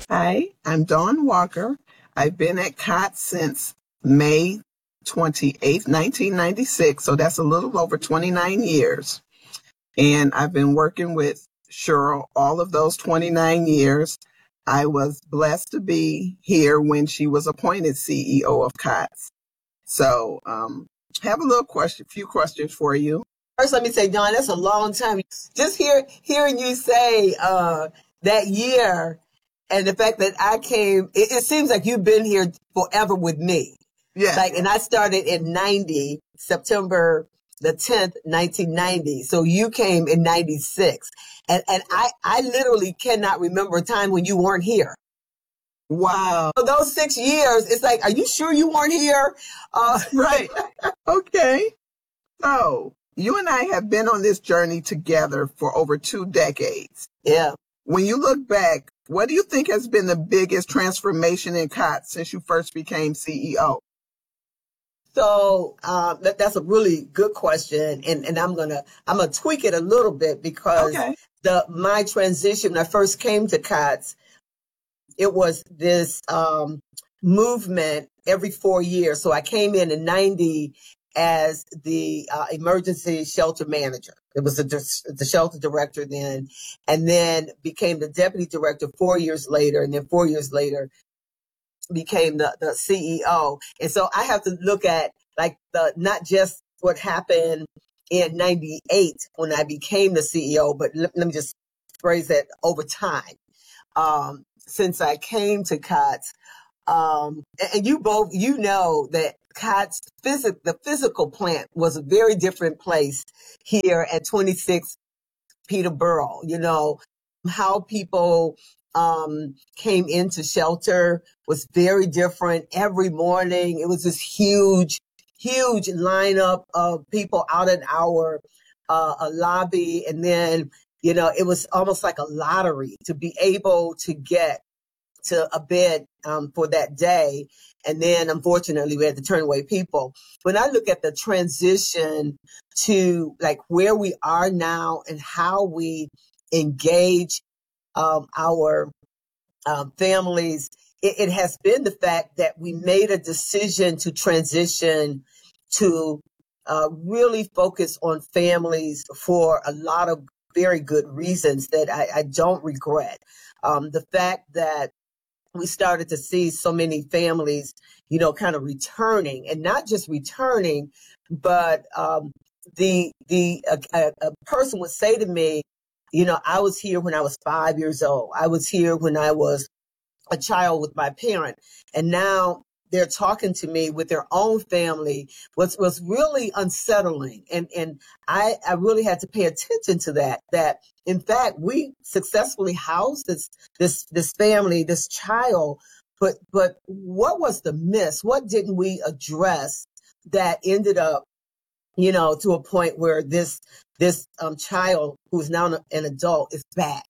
Hi, I'm Dawn Walker. I've been at COTS since May 28th, 1996, so that's a little over 29 years. And I've been working with Cheryl all of those 29 years. I was blessed to be here when she was appointed CEO of COTS. So, have a few questions for you. First, let me say, Dawn, that's a long time. Just hearing you say that year and the fact that I came, it seems like you've been here forever with me. Yeah. And I started in 90, September the 10th, 1990. So you came in 96. And I literally cannot remember a time when you weren't here. Wow. So those 6 years, it's like, are you sure you weren't here? Right. Okay. So you and I have been on this journey together for over 2 decades. Yeah. When you look back, what do you think has been the biggest transformation in COTS since you first became CEO? So that's a really good question, and I'm gonna tweak it a little bit because Okay. my transition when I first came to COTS, it was this movement every 4 years. So I came in 90 as the emergency shelter manager. It was the shelter director then, and then became the deputy director 4 years later, and then 4 years later became the CEO. And so I have to look at like not just what happened in 98 when I became the CEO, but let me just phrase that over time. Since I came to COTS, and you both, you know that COTS, the physical plant was a very different place here at 26 Peterborough. You know, how people came into shelter was very different. Every morning, it was this huge lineup of people out in our lobby. And then, you know, it was almost like a lottery to be able to get to a bed for that day. And then, unfortunately, we had to turn away people. When I look at the transition to like where we are now and how we engage our families, it has been the fact that we made a decision to transition to really focus on families for a lot of very good reasons that I don't regret. The fact that we started to see so many families, you know, kind of returning, and not just returning, but a person would say to me, you know, I was here when I was 5 years old. I was here when I was a child with my parent, and now they're talking to me with their own family was really unsettling. And I really had to pay attention to that in fact, we successfully housed this family, this child, but what was the miss? What didn't we address that ended up, you know, to a point where this child who's now an adult is back?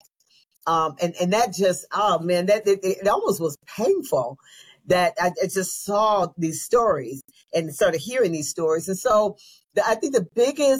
And that just, oh man, it almost was painful that I just saw these stories and started hearing these stories. And so I think the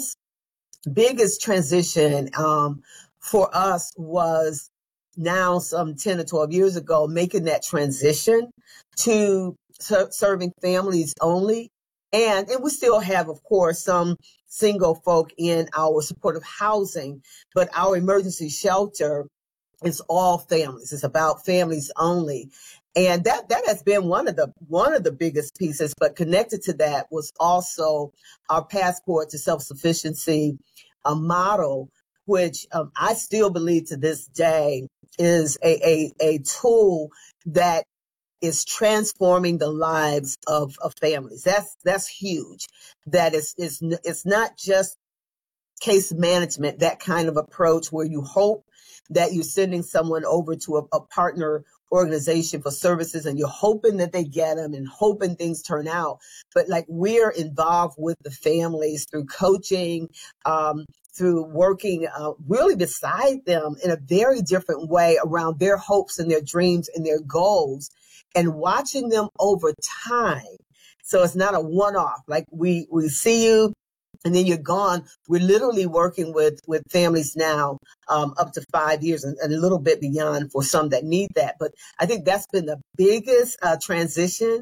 biggest transition for us was now some 10 or 12 years ago, making that transition to serving families only. And we still have, of course, some single folk in our supportive housing, but our emergency shelter is all families. It's about families only. And that has been one of the biggest pieces, but connected to that was also our passport to self-sufficiency model, which I still believe to this day is a tool that is transforming the lives of families. That's huge. That it's not just case management, that kind of approach where you hope that you're sending someone over to a partner organization for services and you're hoping that they get them and hoping things turn out. But like we're involved with the families through coaching, through working really beside them in a very different way around their hopes and their dreams and their goals and watching them over time. So it's not a one-off. Like we see you and then you're gone. We're literally working with families now up to 5 years and a little bit beyond for some that need that. But I think that's been the biggest transition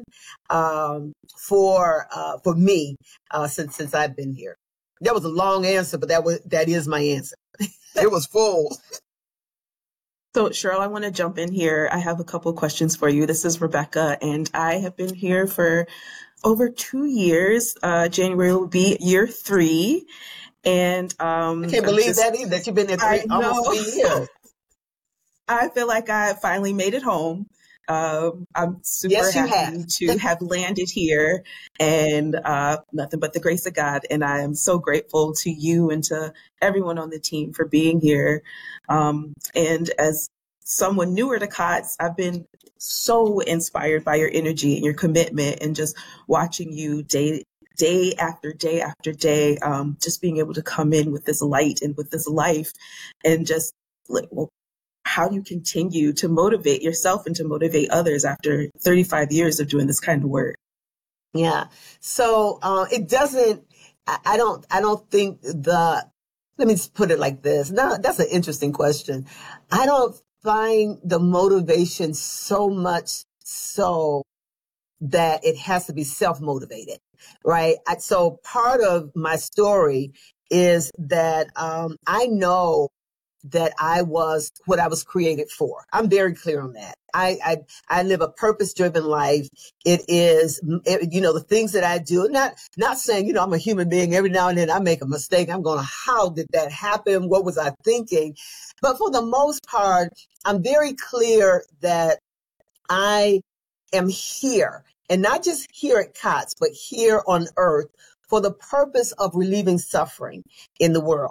for me since I've been here. That was a long answer, but that is my answer. It was full. So, Cheryl, I want to jump in here. I have a couple of questions for you. This is Rebecca, and I have been here for over 2 years. January will be year 3. And I can't believe that either, that you've been there almost 3 years. I feel like I finally made it home. I'm super happy to have landed here, and nothing but the grace of God. And I am so grateful to you and to everyone on the team for being here. And as someone newer to COTS, I've been so inspired by your energy and your commitment, and just watching you day after day after day, just being able to come in with this light and with this life, and just like, well, how do you continue to motivate yourself and to motivate others after 35 years of doing this kind of work? Yeah. So it doesn't, I don't think let me just put it like this. No, that's an interesting question. I don't find the motivation so much so that it has to be self-motivated, right? So part of my story is that I know that I was what I was created for. I'm very clear on that. I live a purpose-driven life. It is, the things that I do, not saying, I'm a human being. Every now and then I make a mistake. I'm going, how did that happen? What was I thinking? But for the most part, I'm very clear that I am here, and not just here at COTS, but here on earth for the purpose of relieving suffering in the world.